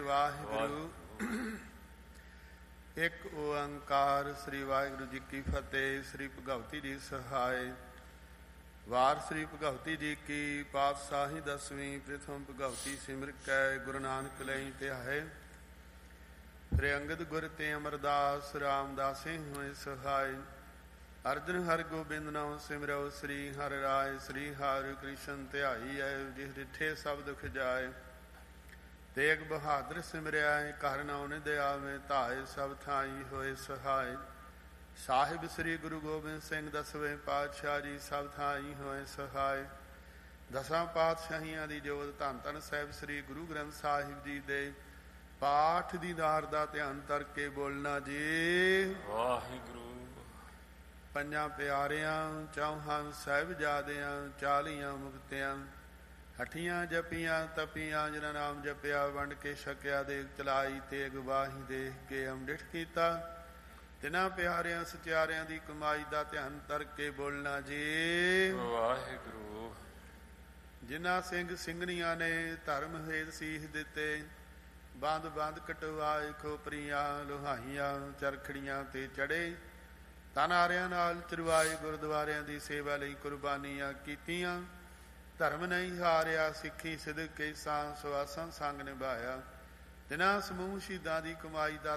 ਵਾਹਿਗੁਰੂ। ਇੱਕ ਓੰਕਾਰ। ਸ੍ਰੀ ਵਾਹਿਗੁਰੂ ਜੀ ਕੀ ਫਤਿਹ। ਸ੍ਰੀ ਭਗਵਤੀ ਜੀ ਸਹਾਇ। ਵਾਰ ਸ੍ਰੀ ਭਗਵਤੀ ਜੀ ਕੀ ਪਾਤਸ਼ਾਹੀ ਦਸਵੀਂ। ਪ੍ਰਥਮ ਭਗਵਤੀ ਸਿਮਰ ਕੈ ਗੁਰੂ ਨਾਨਕ ਲਈ ਧਿਆਏ। ਫਿਰ ਅੰਗਦ ਗੁਰ ਤੇ ਅਮਰਦਾਸ ਰਾਮਦਾਸੇ ਹੋਏ ਸਹਾਇ। ਅਰਜਨ ਹਰਿ ਗੋਬਿੰਦ ਨਾਮ ਸਿਮਰਉ। ਸ੍ਰੀ ਹਰਿ ਰਾਇ ਸ੍ਰੀ ਹਰਿ ਕ੍ਰਿਸ਼ਨ ਧਿਆਈ ਐ। ਜਿਸ ਡਿਠੇ ਸਭ ਦੁਖ ਜਾਏ। ਤੇਗ ਬਹਾਦਰ ਸਿਮਰਿਆ ਘਰ ਨਾਉ ਨਿਧ ਆਵੇ। ਧਾਏ ਸਭ ਥਾਈ ਹੋਏ ਸਹਾਇ। ਸਾਹਿਬ ਸ੍ਰੀ ਗੁਰੂ ਗੋਬਿੰਦ ਸਿੰਘ ਦਸਵੇਂ ਪਾਤਸ਼ਾਹ ਜੀ ਸਭ ਥਾਈ ਹੋਏ ਸਹਾਇ। ਦਸਾਂ ਪਾਤਸ਼ਾਹੀਆਂ ਦੀ ਜੋਤ ਧੰਨ ਧੰਨ ਸਾਹਿਬ ਸ੍ਰੀ ਗੁਰੂ ਗ੍ਰੰਥ ਸਾਹਿਬ ਜੀ ਦੇ ਪਾਠ ਦੀਦਾਰ ਦਾ ਧਿਆਨ ਧਰ ਕੇ ਬੋਲਣਾ ਜੀ ਵਾਹਿਗੁਰੂ। ਪੰਜਾਂ ਪਿਆਰਿਆਂ ਚੌਹਾਂ ਸਾਹਿਬਜ਼ਾਦਿਆਂ 40 ਮੁਕਤਿਆਂ ਹਠੀਆਂ ਜਪੀਆਂ ਤਪੀਆਂ ਜਿਨ੍ਹਾਂ ਨਾਮ ਜਪਿਆ ਵੰਡ ਕੇ ਛਕਿਆ ਦੇਖ ਚਲਾਈ ਤੇਗ ਵਾਹੀ ਦੇਖ ਕੇ ਅੰਮ੍ਰਿਤ ਕੀਤਾ। ਤਿਨਾਂ ਪਿਆਰਿਆਂ ਸਚਿਆਰਿਆਂ ਦੀ ਕਮਾਈ ਦਾ ਧਿਆਨ ਧਰ ਕੇ ਬੋਲਣਾ ਜੀ ਵਾਹਿਗੁਰੂ। ਜਿਨ੍ਹਾਂ ਸਿੰਘ ਸਿੰਘਣੀਆਂ ਨੇ ਧਰਮ ਹੇਤ ਸੀਸ ਦਿੱਤੇ। ਬੰਦ ਬੰਦ ਕਟਵਾਏ ਖੋਪਰੀਆਂ ਲੋਹਾਈਆਂ ਚਰਖੜੀਆਂ ਤੇ ਚੜੇ। ਤਨਾਰਿਆਂ ਨਾਲ ਚਰਵਾਏ ਗੁਰਦੁਆਰਿਆਂ ਦੀ ਸੇਵਾ ਲਈ ਕੁਰਬਾਨੀਆਂ ਕੀਤੀਆਂ। ਧਰਮ ਨਹੀਂ ਹਾਰਿਆ ਸਿੱਖੀ ਸਿਦਕ ਕੇ ਸਾਂ ਸੁਆਸਾਂ ਸੰਗ ਨਿਭਾਇਆ। ਤਿਨਾਂ ਸਮੂਹ ਸ਼ਹੀਦਾਂ ਦੀ ਕਮਾਈ ਦਾ